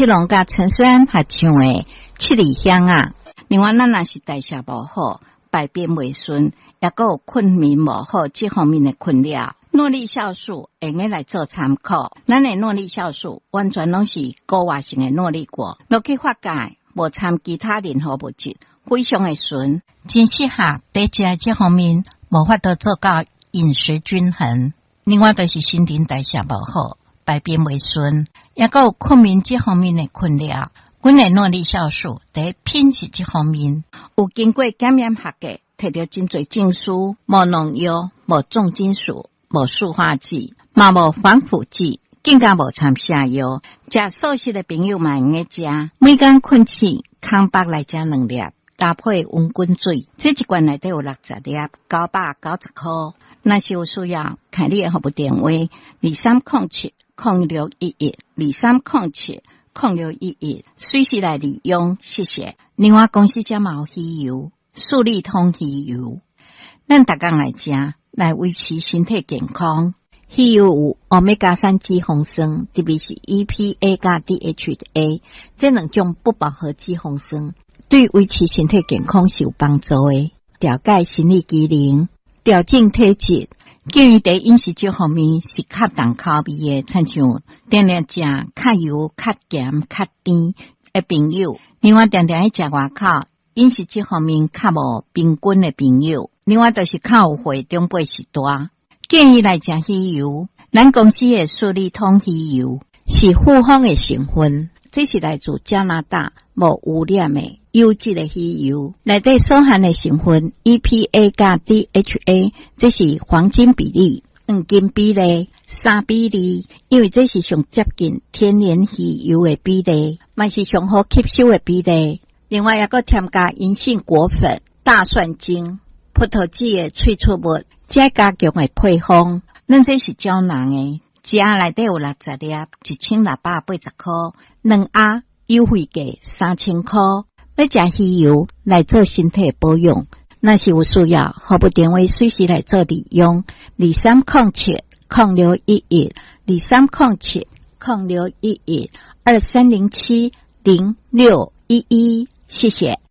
七龙甲陈水安合唱的七里香啊。另外，咱若是代谢无好、排便袂顺，也阁有困眠无好这方面的困扰，诺力酵素会用来做参考。咱的诺力酵素完全拢是高活性的诺力果，落去发酵，无掺其他任何物质，非常的纯，真适合在食这方面无法度做到饮食均衡。另外，就是新陈代谢无好、排便袂顺，也阁有困眠这方面的困扰。阮的诺力酵素在品质这方面有经过检验合格，摕到真侪证书，无农药、无重金属、无塑化剂、嘛无防腐剂，更加无掺下药。食素食的朋友嘛用个食，每天困醒空腹来食2粒，搭配温滚水，这一罐内底有60粒，990块。若是有需要，看你的服务电话2307-0611，2307-0611，随时来利用，谢谢。另外公司家嘛有鱼油，素利通鱼油，咱逐工来食，来维持身体健康。鱼油有Omega-3脂肪酸，特别是 EPA 加 DHA， 这两种不饱和脂肪酸对维持身体健康是有帮助的，调解生理机能，调整体质。建议在饮食这方面是较重口味的，亲像定定食较油、较咸、较甜的朋友。另外，定定去食外口饮食这方面较无平均的朋友。另外，就是较有血中背时大，建议来食鱼油。咱公司的素利通鱼油是复方的成分，这是来自加拿大无污染的优质的鱼油，内底所含的成分 EPA 加 DHA， 这是黄金比例、黄金比例、3比例，因为这是上接近天然鱼油的比例，嘛是上好吸收的比例。另外，还佫添加银杏果粉、大蒜精、葡萄籽的萃取物，再加强的配方。咱这是胶囊的，一盒内底有60粒，1680块，2盒优惠价3000块。要食鱼油来做身体保养，若是有需要，服务电话随时来做利用。2307-0611，2307-0611，2307-0611，谢谢。